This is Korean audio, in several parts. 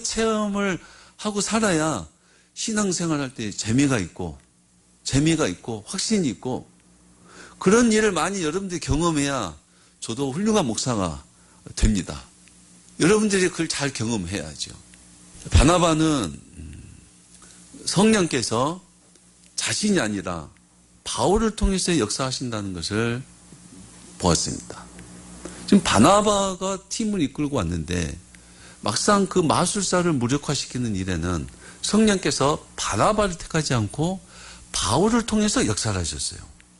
체험을 하고 살아야 신앙생활할 때 재미가 있고 확신이 있고 그런 일을 많이 여러분들이 경험해야 저도 훌륭한 목사가 됩니다. 여러분들이 그걸 잘 경험해야죠. 바나바는 성령께서 자신이 아니라 바울을 통해서 역사하신다는 것을 보았습니다. 지금 바나바가 팀을 이끌고 왔는데 막상 그 마술사를 무력화시키는 일에는 성령께서 바나바를 택하지 않고 바울을 통해서 역사를 하셨어요.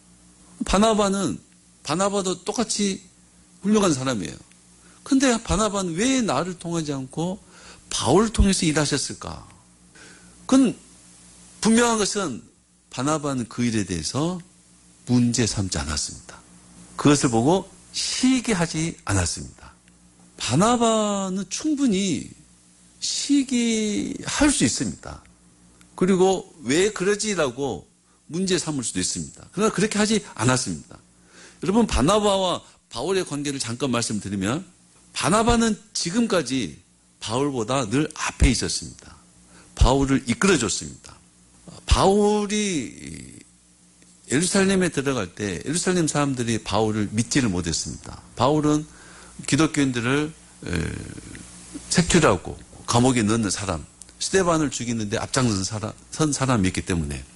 바나바도 똑같이 훌륭한 사람이에요. 근데 바나바는 왜 나를 통하지 않고 바울을 통해서 일하셨을까? 그건 분명한 것은 바나바는 그 일에 대해서 문제 삼지 않았습니다. 그것을 보고 시기하지 않았습니다. 바나바는 충분히 시기할 수 있습니다. 그리고 왜 그러지라고 문제 삼을 수도 있습니다. 그러나 그렇게 하지 않았습니다. 여러분, 바나바와 바울의 관계를 잠깐 말씀드리면 바나바는 지금까지 바울보다 늘 앞에 있었습니다. 바울을 이끌어줬습니다. 바울이 예루살렘에 들어갈 때 예루살렘 사람들이 바울을 믿지를 못했습니다. 바울은 기독교인들을 색출하고 감옥에 넣는 사람, 스데반을 죽이는데 앞장선 사람이었기 때문에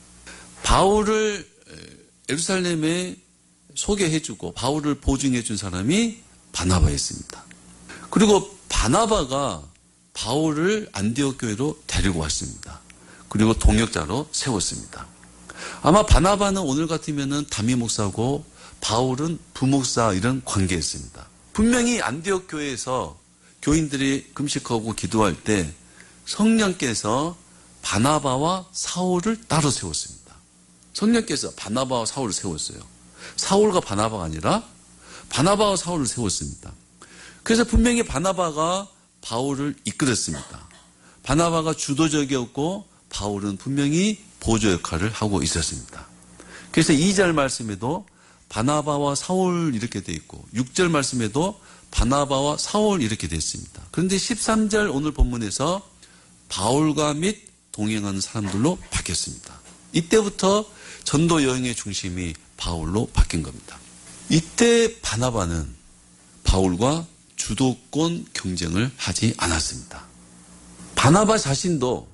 바울을 예루살렘에 소개해주고 바울을 보증해준 사람이 바나바였습니다. 그리고 바나바가 바울을 안디옥 교회로 데리고 왔습니다. 그리고 동역자로 세웠습니다. 아마 바나바는 오늘 같으면은 담임 목사고 바울은 부목사 이런 관계였습니다. 분명히 안디옥 교회에서 교인들이 금식하고 기도할 때 성령께서 바나바와 사울을 따로 세웠습니다. 성령께서 바나바와 사울을 세웠어요. 사울과 바나바가 아니라 바나바와 사울을 세웠습니다. 그래서 분명히 바나바가 바울을 이끌었습니다. 바나바가 주도적이었고 바울은 분명히 보조 역할을 하고 있었습니다. 그래서 2절 말씀에도 바나바와 사울 이렇게 돼 있고 6절 말씀에도 바나바와 사울 이렇게 되어 있습니다. 그런데 13절 오늘 본문에서 바울과 및 동행하는 사람들로 바뀌었습니다. 이때부터 전도 여행의 중심이 바울로 바뀐 겁니다. 이때 바나바는 바울과 주도권 경쟁을 하지 않았습니다. 바나바 자신도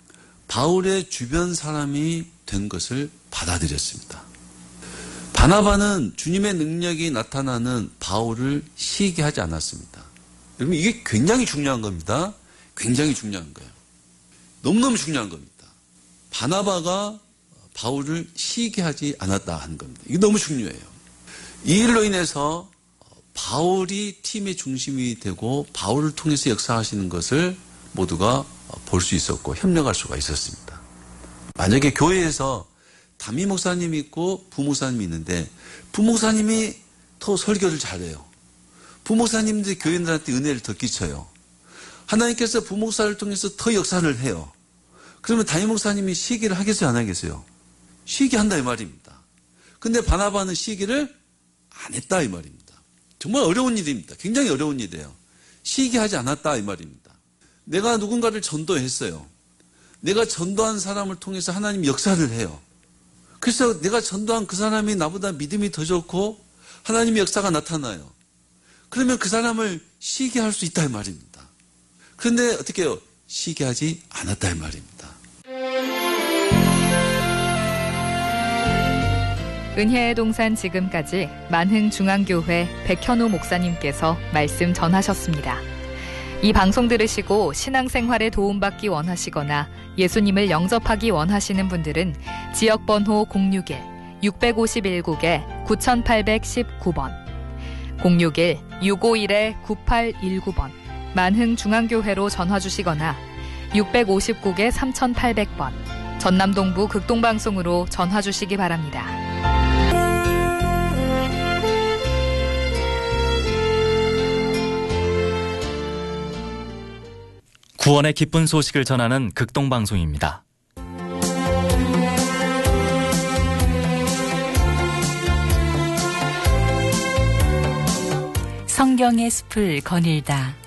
바울의 주변 사람이 된 것을 받아들였습니다. 바나바는 주님의 능력이 나타나는 바울을 시기하지 않았습니다. 여러분, 이게 굉장히 중요한 겁니다. 굉장히 중요한 거예요. 너무너무 중요한 겁니다. 바나바가 바울을 시기하지 않았다 하는 겁니다. 이게 너무 중요해요. 이 일로 인해서 바울이 팀의 중심이 되고 바울을 통해서 역사하시는 것을 모두가 볼 수 있었고 협력할 수가 있었습니다. 만약에 교회에서 담임 목사님이 있고 부목사님이 있는데 부목사님이 더 설교를 잘해요. 부목사님들이 교인들한테 은혜를 더 끼쳐요. 하나님께서 부목사를 통해서 더 역사를 해요. 그러면 담임 목사님이 시기를 하겠어요, 안 하겠어요? 시기한다 이 말입니다. 근데 바나바는 시기를 안 했다 이 말입니다. 정말 어려운 일입니다. 굉장히 어려운 일이에요. 시기하지 않았다 이 말입니다. 내가 누군가를 전도했어요. 내가 전도한 사람을 통해서 하나님 역사를 해요. 그래서 내가 전도한 그 사람이 나보다 믿음이 더 좋고 하나님의 역사가 나타나요. 그러면 그 사람을 시기할 수 있다 이 말입니다. 그런데 어떻게 해요? 시기하지 않았다 이 말입니다. 은혜의 동산 지금까지 만흥중앙교회 백현우 목사님께서 말씀 전하셨습니다. 이 방송 들으시고 신앙생활에 도움받기 원하시거나 예수님을 영접하기 원하시는 분들은 지역번호 061-651국에 9819번 061-651-9819번 만흥중앙교회로 전화주시거나 659에 3800번 전남동부 극동방송으로 전화주시기 바랍니다. 구원의 기쁜 소식을 전하는 극동방송입니다. 성경의 숲을 거닐다.